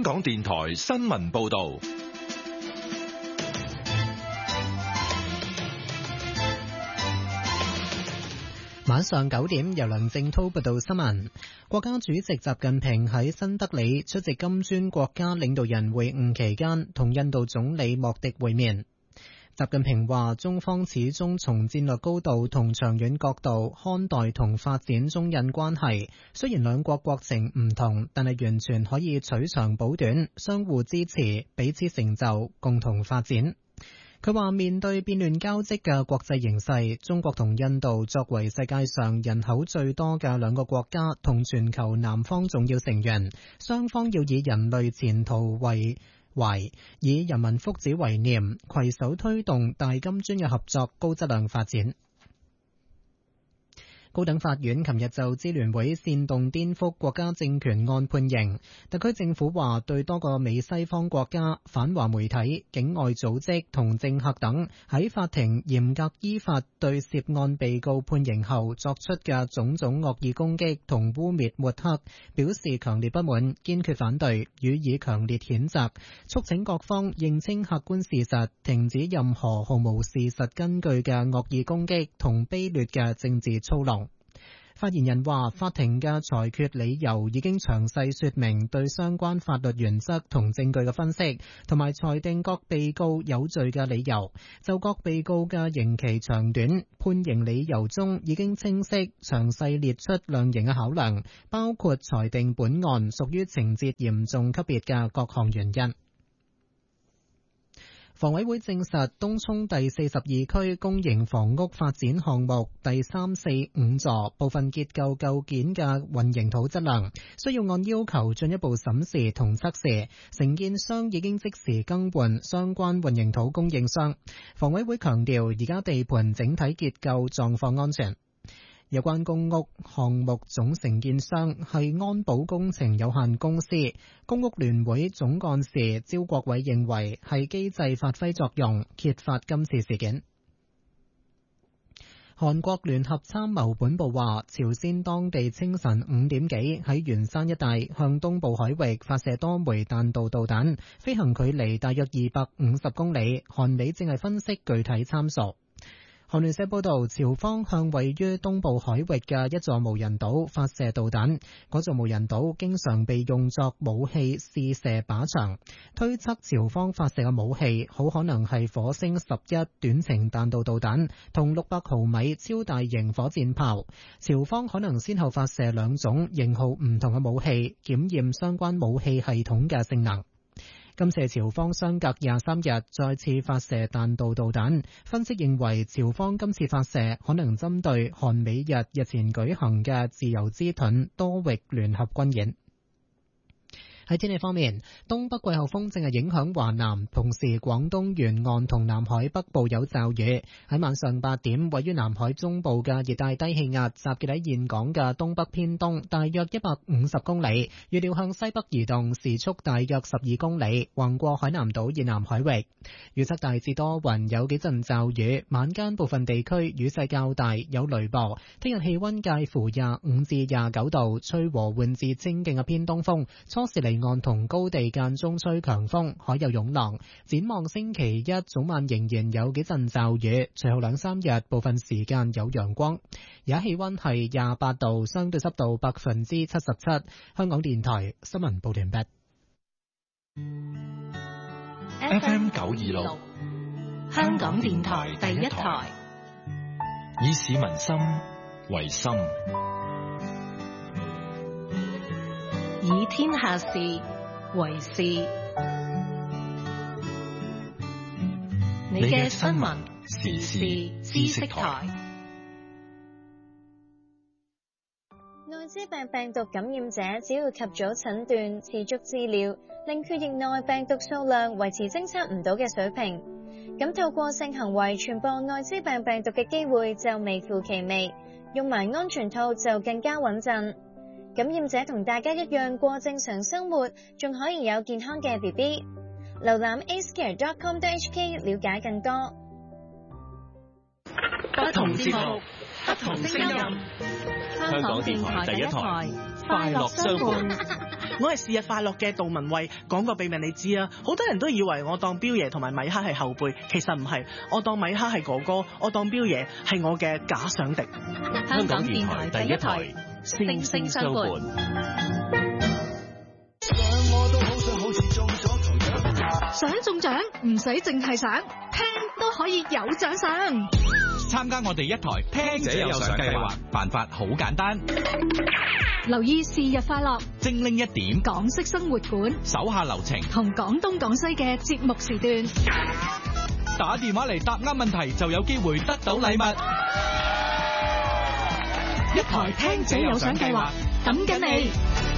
港電台新聞報道。 晚上9點，由梁正濤報道新聞。國家主席習近平喺新德里出席金磚國家領導人會晤期間，同印度總理莫迪會面。習近平話，中方始終從戰略高度同長遠角度看待同發展中印關係，雖然兩國國情唔同，但係完全可以取長補短，相互支持，彼此成就，共同發展。佢話，面對變亂交織嘅國際形勢，中國同印度作為世界上人口最多嘅兩個國家同全球南方重要成員，雙方要以人類前途為懷，以人民福祉為念，攜手推動大金磚嘅合作高質量發展。高等法院琴日就支聯會煽動顛覆國家政權案判刑，特區政府話對多個美西方國家、反華媒體、境外組織同政客等喺法庭嚴格依法對涉案被告判刑後作出嘅種種惡意攻擊同污蔑抹黑，表示強烈不滿，堅決反對，予以強烈譴責，促請各方認清客觀事實，停止任何毫無事實根據嘅惡意攻擊同卑劣嘅政治操弄。發言人話，法庭嘅裁決理由已經詳細說明對相關法律原則同證據嘅分析，同埋裁定各被告有罪嘅理由。就各被告嘅刑期長短，判刑理由中已經清晰詳細列出量刑嘅考量，包括裁定本案屬於情節嚴重級別嘅各項原因。房委會證實，東涌第42區公營房屋發展項目第3、4、5座部分結構構件嘅混凝土質量，需要按要求進一步審視同測試。承建商已經即時更換相關混凝土供應商。房委會強調，而家地盤整體結構狀況安全。有關公屋項目總承建商係安保工程有限公司，公屋聯會總幹事招國偉認為係機制發揮作用，揭發今次事件。韓國聯合參謀本部話，朝鮮當地清晨5點幾喺元山一帶向東部海域發射多枚彈道導彈，飛行距離大約250公里，韓美正係分析具體參數。韓聯社報道，朝方向位於東部海域嘅一座無人島發射導彈，嗰座無人島經常被用作武器試射靶場，推測朝方發射嘅武器好可能係火星11短程彈道導彈同600毫米超大型火箭炮。朝方可能先後發射兩種型號唔同嘅武器，檢驗相關武器系統嘅性能。今次朝方相隔23日再次發射彈道導彈，分析認為朝方今次發射可能針對韓美日前舉行嘅自由之盾多域聯合軍演。喺天氣方面，東北季候風正係影響華南，同時廣東沿岸同南海北部有驟雨。喺晚上8點，位於南海中部嘅熱帶低氣壓集結喺現港嘅東北偏東大約150公里，預料向西北移動，時速大約12公里，橫過海南島以南海域。預測大致多雲，有幾陣驟雨，晚間部分地區雨勢較大，有雷暴。聽日氣溫介乎25至29度，吹和緩至清勁嘅偏東風，初時離岸同高地間中吹強風，海有湧浪。展望星期一早晚仍然有幾陣驟雨，隨後2-3日部分時間有陽光。而家氣溫係28度，相對濕度77%。香港電台新聞報道完畢。 FM 926， 香港電台第一台， 以市民心為心， 以天下事為事。你嘅新聞時事知識台。 艾滋病病毒感染者只要及早診斷、持續治療，令血液內病毒數量維持偵測唔到嘅水平，咁透過性行為傳播艾滋病病毒嘅機會就微乎其微，用埋安全套就更加穩陣。感染者同大家一樣過正常生活，仲可以有健康嘅 BB。瀏覽 acecare.com.hk 了解更多。 不同節目，不同聲音。香港電台第一台，快樂相伴。 我係是日快樂嘅杜文慧，講個秘密你知啊，好多人都以為我當彪爺同埋米克係後輩，其實唔係，我當米克係哥哥，我當彪爺係我嘅假想敵。 香港電台第一台，星聲相伴。 想中獎唔使淨係想，聽都可以有獎賞。 參加我哋一台聽者有獎計劃，辦法好簡單， 留意是日快樂， 精靈一點， 港式生活館， 手下留情， 同廣東廣西嘅節目時段， 打電話嚟答啱問題就有機會得到禮物。 一台聽者有獎計劃，等緊你。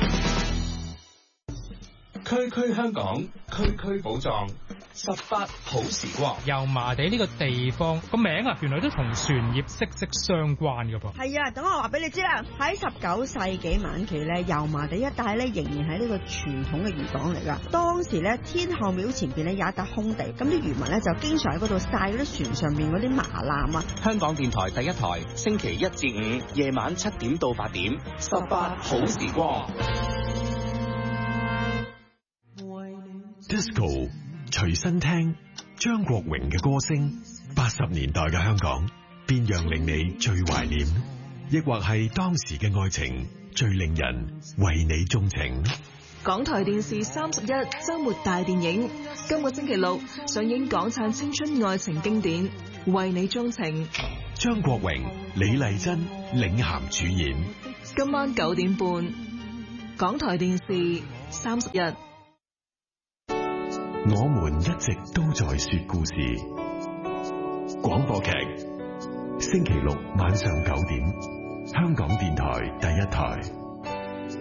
區區香港，區區寶藏，18好時光。 油麻地呢個地方個名啊，原來都同船業息息相關㗎噃。 係啊，等我話俾你知啦。喺19世紀晚期咧，油麻地一帶咧仍然係呢個傳統嘅漁港嚟噶。當時咧，天后廟前邊咧有一笪空地，咁啲漁民咧就經常喺嗰度曬嗰啲船上面嗰啲麻纜啊。 香港電台第一台，星期1至5夜晚7點到8點，18好時光。 Disco 隨身聽張國榮嘅歌聲，80年代嘅香港，邊樣令你最懷念？抑或係當時嘅愛情最令人為你鍾情？ 港台電視31週末大電影，今個星期六上映港產青春愛情經典《為你鍾情》， 張國榮、李麗珍領銜主演。 今晚9點半，港台電視31。 我們一直都在說故事。廣播劇，星期六晚上9點，香港電台第一台。